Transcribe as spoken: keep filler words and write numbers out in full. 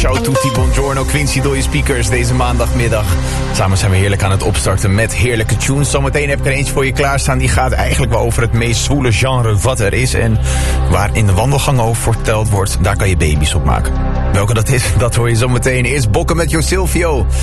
Ciao tutti, buongiorno, Quincy door je speakers deze maandagmiddag. Samen zijn we heerlijk aan het opstarten met heerlijke tunes. Zometeen heb ik er eentje voor je klaarstaan. Die gaat eigenlijk wel over het meest zwoele genre wat er is. En waar in de wandelgang over verteld wordt, daar kan je baby's op maken. Welke dat is, dat hoor je zometeen. Eerst Bokken met Jo Silvio.